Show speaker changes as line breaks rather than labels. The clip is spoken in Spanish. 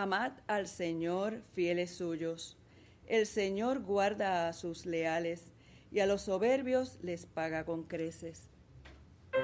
Amad al Señor, fieles suyos. El Señor guarda a sus leales y a los soberbios les paga con creces.